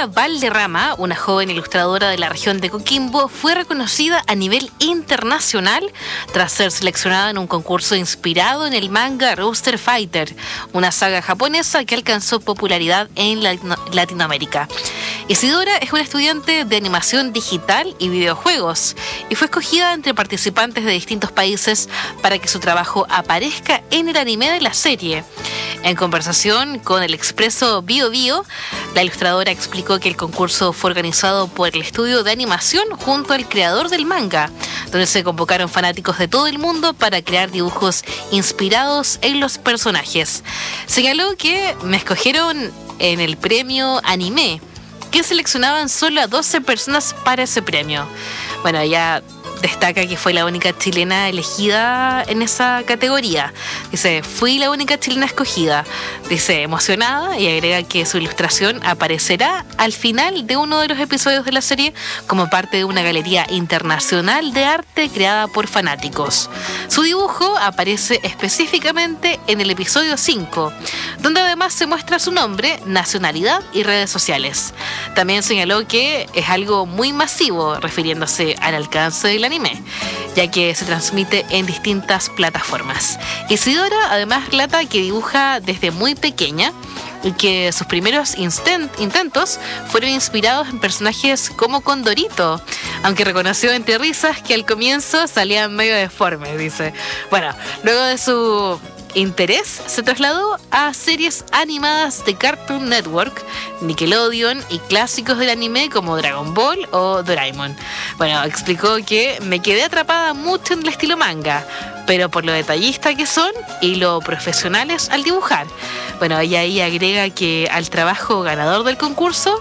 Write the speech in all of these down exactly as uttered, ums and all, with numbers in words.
Silvina Valderrama, una joven ilustradora de la región de Coquimbo, fue reconocida a nivel internacional tras ser seleccionada en un concurso inspirado en el manga Rooster Fighter, una saga japonesa que alcanzó popularidad en Latino- Latinoamérica. Isidora es una estudiante de animación digital y videojuegos y fue escogida entre participantes de distintos países para que su trabajo aparezca en el anime de la serie. En conversación con el Expreso Bio Bio, la ilustradora explicó que el concurso fue organizado por el estudio de animación junto al creador del manga, donde se convocaron fanáticos de todo el mundo para crear dibujos inspirados en los personajes. Señaló que me escogieron en el premio anime, que seleccionaban solo a doce personas para ese premio. Bueno, ella destaca que fue la única chilena elegida en esa categoría. Dice, fui la única chilena escogida. Dice, emocionada, y agrega que su ilustración aparecerá al final de uno de los episodios de la serie como parte de una galería internacional de arte creada por fanáticos. Su dibujo aparece específicamente en el episodio cinco, donde además se muestra su nombre, nacionalidad y redes sociales. También señaló que es algo muy masivo, refiriéndose al alcance del anime, ya que se transmite en distintas plataformas. Isidora además relata que dibuja desde muy pequeña y que sus primeros instent- intentos fueron inspirados en personajes como Condorito, aunque reconoció entre risas que al comienzo salían medio deformes, dice. Bueno, luego de su interés se trasladó a series animadas de Cartoon Network, Nickelodeon y clásicos del anime como Dragon Ball o Doraemon. Bueno, explicó que me quedé atrapada mucho en el estilo manga, pero por lo detallista que son y lo profesionales al dibujar. Bueno, ella ahí agrega que al trabajo ganador del concurso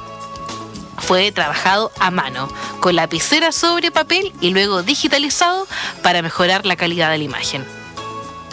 fue trabajado a mano, con lapicera sobre papel y luego digitalizado para mejorar la calidad de la imagen.